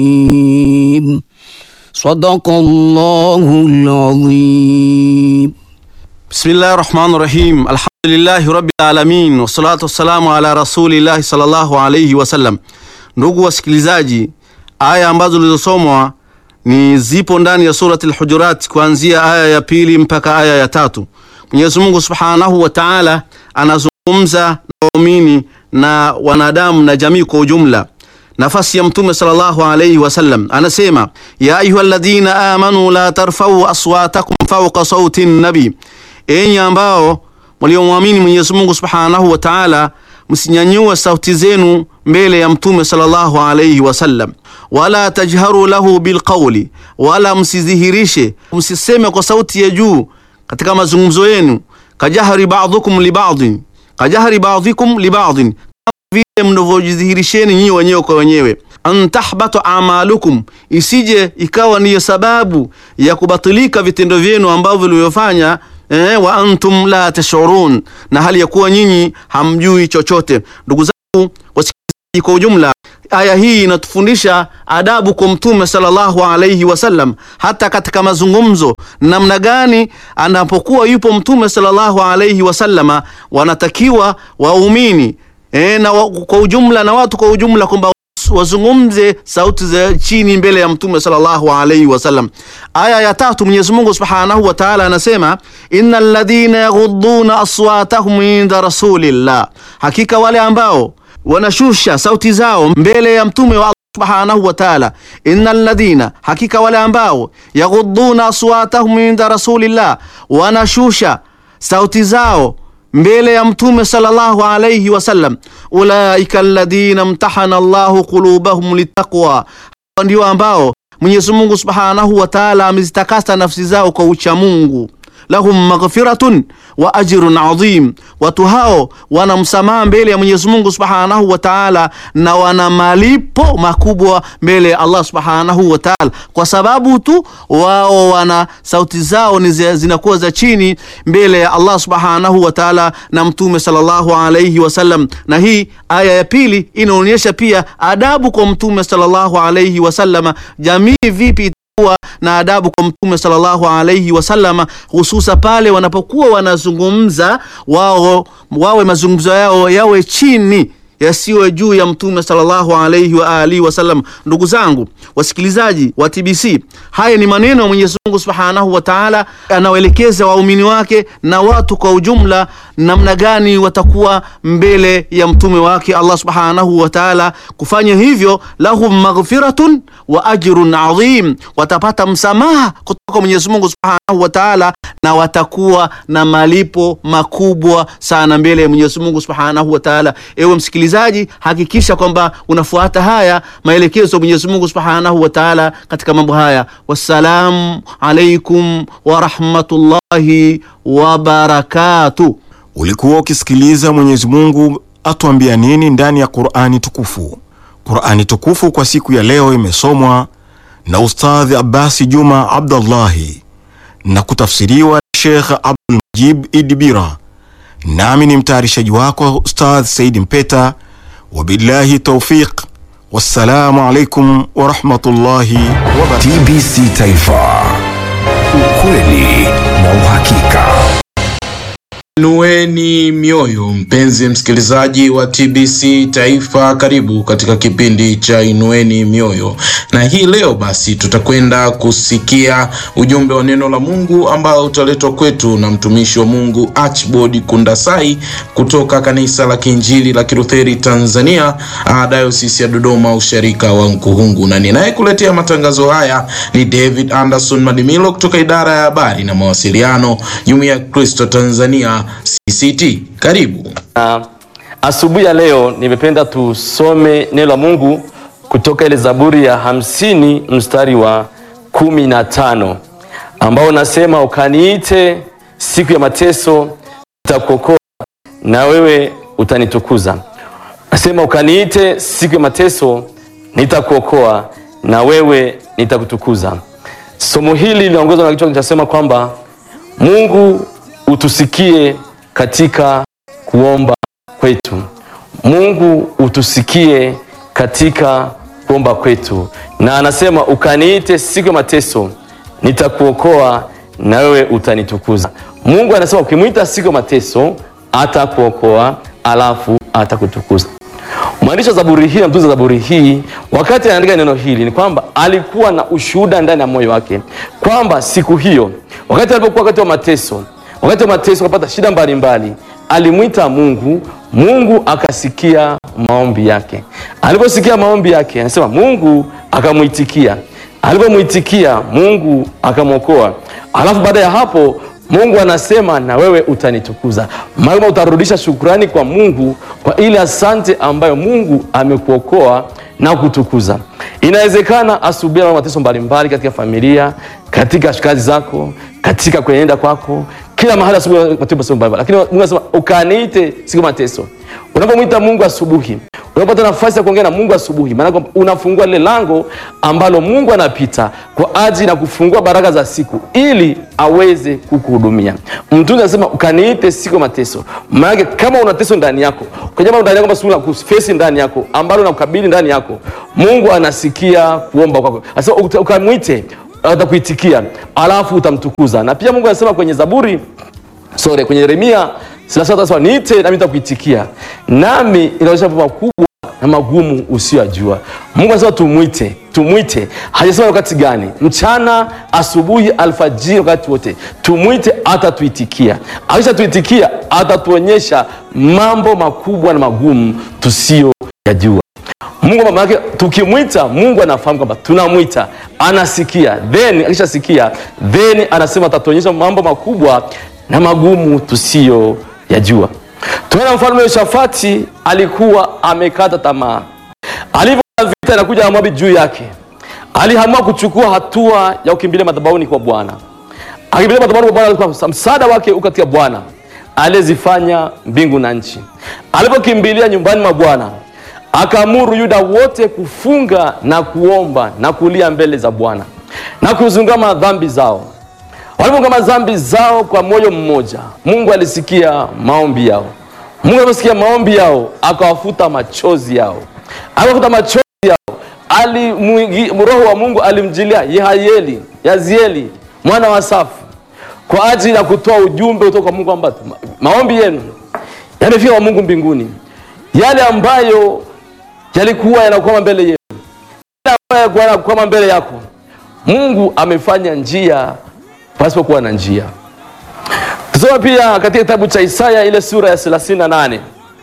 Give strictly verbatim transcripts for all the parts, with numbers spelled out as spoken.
Sadaqallahul azim. Bismillahir Rahmanir Rahim. Alhamdulillahi Rabbil Alamin. Wassalatu wassalamu ala Rasulillahi sallallahu alayhi wasallam. Ndugu wasikilizaji, aya ambazo zilizosomwa ni zipo ndani ya surati Al-Hujurat kuanzia aya ya pili mpaka aya ya tatu. Mwenyezi Mungu Subhanahu wa Ta'ala anazungumza na waumini na wanadamu na jamii kwa ujumla. Nafasi ya Mtume sallallahu alayhi wasallam anasema, ya ayyuhalladhina amanu la tarfa'u aswatakum fawqa sawti an-nabi, enyi ambao mliomwamini Mwenyezi Mungu Subhanahu wa Ta'ala, msinyanyue sauti zenu mbele ya Mtume sallallahu alayhi wasallam. Wala tajharu lahu bilqawli, wala msidhihirishe, msiseme kwa sauti ya juu katika mazungumzo yenu, kajahari ba'dhukum li ba'dhin, kajahari ba'dhikum li ba'dhin, vile mnavyojidhihirisheni nyinyi wenyewe kwa wenyewe. Antahbatu a'malukum, isije ikawa ni sababu ya kubatilika vitendo vyenu ambavyo mlivyofanya, eh, wa antum la tashurun, na hali ya kuwa nyinyi hamjui chochote. Ndugu zangu wasikilizaji kwa ujumla, aya hii inatufundisha adabu kwa Mtume sallallahu alayhi wasallam, hata katika mazungumzo, namna gani anapokuwa yupo Mtume sallallahu alayhi wasallama, wanatakiwa waumini E, na wa, kwa ujumla na watu kwa ujumla kwamba wazungumze sauti za chini mbele ya Mtume sallallahu alayhi wasallam. Aya ya tatu, Mwenyezi Mungu Subhanahu wa Ta'ala anasema, innal ladhina yaghudduna aswatahum inda rasulillah, hakika wale ambao wanashusha sauti zao mbele ya Mtume wa Allah Subhanahu wa Ta'ala. Innal ladhina, hakika wale ambao yaghudduna aswatahum inda rasulillah, wanashusha sauti zao mbele ya Mtume sallallahu alayhi wasallam, ulaika alladhina imtahana Allahu qulubahum littaqwa, ndio ambao Mwenyezi Mungu Subhanahu wa Ta'ala amezitakasa nafsi zao kwa ucha Mungu. Lahum maghfiratun wa ajrun adhim, watu hao wana msamaha mbele ya Mwenyezi Mungu Subhanahu wa Ta'ala na wana malipo makubwa mbele ya Allah Subhanahu wa Ta'ala, kwa sababu tu wao wana sauti zao ni zinakuwa za chini mbele ya Allah Subhanahu wa Ta'ala na Mtume sallallahu alayhi wasallam. Na hii aya ya pili inaonyesha pia adabu kwa Mtume sallallahu alayhi wasallam, jamii vipi na adabu kwa Mtume sallallahu alayhi wasallam, hususa pale wanapokuwa wanazungumza, wao wawe mazungumzo yao yawe chini, yasiwe juu ya Mtume sallallahu alayhi wa alihi wasallam. Ndugu zangu wasikilizaji wa T B C, haya ni maneno ya Mwenyezi Mungu Subhanahu wa Ta'ala, anawaelekeza waumini wake na watu kwa ujumla namna gani watakuwa mbele ya mtume wake Allah Subhanahu wa Ta'ala. Kufanya hivyo, lahum maghfiratun wa ajrun adhim, watapata msamaha kutoka Mwenyezi Mungu Subhanahu wa Ta'ala na watakuwa na malipo makubwa sana mbele ya Mwenyezi Mungu Subhanahu wa Ta'ala. Ewe msikilizaji, hakikisha kwamba unafuata haya maelekezo ya Mwenyezi Mungu Subhanahu wa Ta'ala katika mambo haya. Wassalamu alaykum wa rahmatullahi wa barakatuh. Ulikuwa ukisikiliza Mwenyezi Mungu atuambia nini ndani ya Qur'ani tukufu. Qur'ani tukufu kwa siku ya leo imesomwa na Ustadh Abbas Juma Abdullahi na kutafsiriwa Sheikh Abdul Majid Idibira. Nami ni mtayarishaji wako Ustadh Said Mpeta. Wabillahi tawfiq. Wassalamu alaikum wa rahmatullahi wa barakatuh. T B C Taifa, ukweli na uhakika. Inueni mioyo, mpenzi msikilizaji wa T B C Taifa, karibu katika kipindi cha Inueni Mioyo. Na hii leo basi tutakwenda kusikia ujumbe wa neno la Mungu ambao utaletwa kwetu na mtumishi wa Mungu Archibald Kundasai kutoka kanisa la Kiinjili la Kilutheri Tanzania, Dayosisi ya Dodoma, usharika wa Nkuhungu. Na ninayekuletea matangazo haya ni David Anderson Madimilo kutoka idara ya habari na mawasiliano, Jumuiya ya Kristo Tanzania C C T. Karibu. Uh, asubuhi ya leo nimependa tusome neno la Mungu kutoka ile Zaburi ya hamsini mstari wa kumi na tano ambao unasema, ukaniite siku ya mateso nitakuokoa na wewe utanitukuza. Nasema ukaniite siku ya mateso nitakuokoa na wewe nitakutukuza. Somo hili linaongozwa na kichwa kinachosema kwamba Mungu utusikie katika kuomba kwetu. Mungu utusikie katika kuomba kwetu, na anasema ukaniite siku ya mateso, nitakuokoa na wewe utanitukuza. Mungu anasema ukimuita siku ya mateso atakuokoa, alafu atakutukuza. Mwandishi wa Zaburi hii na mtunza Zaburi hii wakati anaandika neno hili ni kwamba alikuwa na ushuhuda ndani ya moyo wake kwamba siku hiyo wakati alipokuwa wakati wa mateso, wakati wa mateso akapata shida mbalimbali, alimuita Mungu, Mungu akasikia maombi yake. Aliposikia maombi yake, anasema Mungu akamuitikia. Alipomuitikia, Mungu akamwokoa. Alafu baada ya hapo Mungu anasema na wewe utanitukuza. Maana utarudisha shukrani kwa Mungu kwa ile asante ambayo Mungu amekuokoa na kutukuza. Inawezekana asubuhi na mateso mbalimbali katika familia, katika kazi zako, katika kuenda kwako, kila mahali asubuhi mateso mbalimbali. Lakini Mungu anasema ukaniite siku mateso. Unapomwita Mungu asubuhi, unapata nafasi ya kuongea na Mungu asubuhi, maana unafungua lile lango ambalo Mungu anapita kwa ajili ya kufungua baraka za siku ili aweze kukuhudumia. Mtume anasema ukaniite siku mateso. Maana kama una teso ndani yako, kwa jambo ndani yako basi una kufesi ndani yako ambalo unakabili ndani yako, Mungu anasikia kuomba kwako. Anasema ukamwite atakuitikia, alafu utamtukuza. Na pia Mungu anasema kwenye Zaburi sorry kwenye Yeremia sasa niite nami nitakuitikia, nami inaonyesha mambo makubwa na magumu usiyojua. Mungu anasema tumuite, tumuite. Hajasema wakati gani, mchana, asubuhi, alfajiri, wakati wote. Tumuite atatuitikia. Akisha tuitikia atatuonyesha mambo makubwa na magumu tusiyojua. Mungu mama yake tukimuita, Mungu anafahamu kwamba tunamuita, anasikia. Then akishasikia, then anasema atatuonyesha mambo makubwa na magumu tusio yajua. Tunaona mfalme Yehoshafati alikuwa amekata tamaa. Alipoona vita inakuja na Moabi juu yake, aliamua kuchukua hatua ya kukimbilia madhabahuni kwa Bwana. Akimbilia madhabahuni kwa Bwana, kwa msaada wake uko katika Bwana aliyezifanya mbingu na nchi. Alipokimbilia nyumbani mwa Bwana, akaamuru Yuda wote kufunga na kuomba na kulia mbele za Bwana na kuzungama dhambi zao. Walipongama dhambi zao kwa moyo mmoja, Mungu alisikia maombi yao. Mungu aliposikia maombi yao, akawafuta machozi yao. Akawafuta machozi yao. Ali Roho wa Mungu alimjilia Yehaeli, Yazieli, mwana wa Safu, kwa ajili ya kutoa ujumbe kutoka kwa Mungu kwamba maombi yenu yamefika kwa Mungu mbinguni. Yale ambayo yalikuwa yanakwama mbele yenu, yale ambayo yanakwama mbele yako, Mungu amefanya njia pasipo kuwa na njia. Tusome pia katika kitabu cha Isaya ile sura ya thelathini na nane.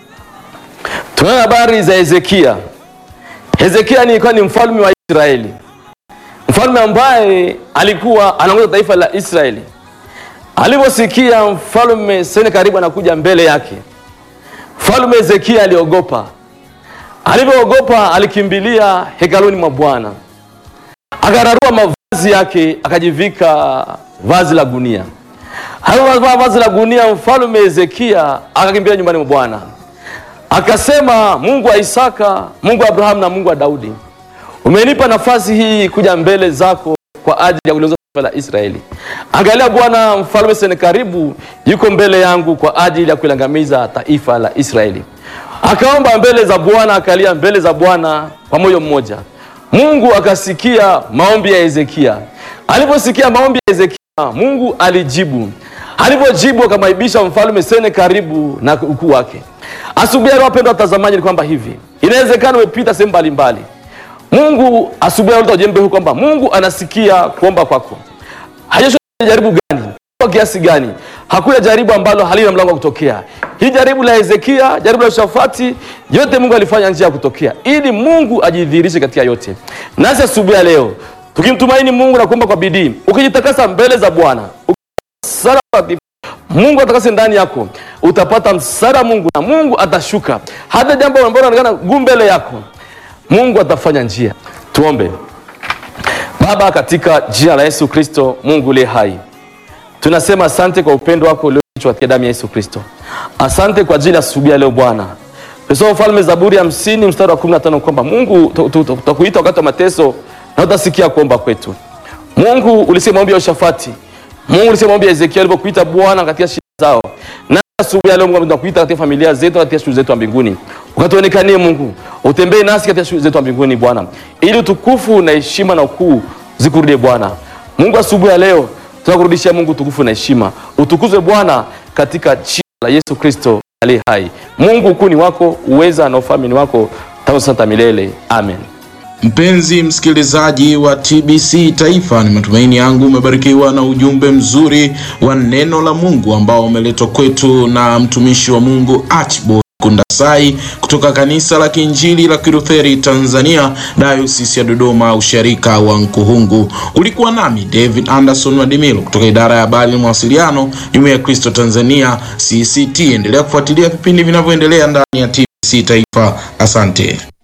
Tunaona habari za Hezekia. Hezekia ni alikuwa ni mfalme wa Israeli. Mfalme ambaye alikuwa anaongoza taifa la Israeli. Aliposikia mfalme Senakeribu anakuja mbele yake, mfalme Hezekia aliogopa. Alipoogopa alikimbilia hekaluni mwa Bwana. Akararua mavazi yake, akajivika vazi la gunia. Alipovaa vazi la gunia, mfalme Hezekia akakimbilia nyumbani mwa Bwana. Akasema, Mungu wa Isaka, Mungu wa Abrahamu na Mungu wa Daudi, umenipa nafasi hii kuja mbele zako kwa ajili ya kuliongoza taifa la Israeli. Angalia Bwana, mfalme Senakeribu yuko mbele yangu kwa ajili ya kuangamiza taifa la Israeli. Akaomba mbele za Bwana, akalia mbele za Bwana kwa moyo mmoja. Mungu akasikia maombi ya Hezekia. Aliposikia maombi ya Hezekia, Mungu alijibu. Alipojibu akamaibisha mfalme Senakeribu na ukuu wake. Asubuhi ya wapendwa watazamaji, ni kwamba hivi inawezekana umepita sehemu mbalimbali. Mungu asubuhi analeta ujumbe huu kwamba Mungu anasikia kuomba kwako. Hajasho jaribu gani, kwa kiasi gani, hakuna jaribu ambalo halina mlango wa kutokea. Hii jaribu la Hezekia, jaribu la Yehoshafati, yote Mungu alifanya njia ya kutokea ili Mungu ajidhihirishe katika yote. Nasi asubuhi ya leo tukimtumaini Mungu na kuomba kwa bidii, ukijitakasa mbele za Bwana, Mungu atakase ndani yako, utapata msaada Mungu na Mungu atashuka. Hata jambo ambalo linaonekana gumu mbele yako, Mungu atafanya njia. Tuombe. Baba, katika jina la Yesu Kristo, Mungu aliye hai, tunasema asante kwa upendo wako uliofichwa katika damu ya Yesu Kristo. Asante kwa ajili ya asubuhi ya leo Bwana. Tusome mfalme Zaburi hamsini mstari wa kumi na tano kwamba Mungu tutakuita wakati wa mateso na utasikia kuomba kwetu. Mungu ulisema maombi ya Yehoshafati, Mungu ulisema maombi ya Hezekia alipokuita Bwana katika shida zao. Na asubuhi ya leo Mungu tunakuita katika familia zetu, katika shughuli zetu mbinguni. Ukatuonekanie Mungu, utembee nasi katika shughuli zetu mbinguni Bwana, ili utukufu na heshima na ukuu zikurudie Bwana. Mungu, asubuhi ya leo tunakurudishia Mungu utukufu na heshima. Utukuzwe Bwana katika jina la Yesu Kristo aliye hai. Mungu, ukuu ni wako, uweza na ufalme ni wako tangu sasa milele. Amen. Mpenzi msikilizaji wa T B C Taifa, ni matumaini yangu umebarikiwa na ujumbe mzuri wa neno la Mungu ambao umeletwa kwetu na mtumishi wa Mungu Archibald Kundasai kutoka kanisa la Kiinjili la Kilutheri Tanzania, Dayosisi ya Dodoma, usharika wa Nkuhungu. Ulikuwa nami David Anderson Wadimilo kutoka idara ya habari na mawasiliano, Jumuiya ya Kristo Tanzania C C T. Endelea kufuatilia vipindi vinavyoendelea ndani ya T B C Taifa. Asante.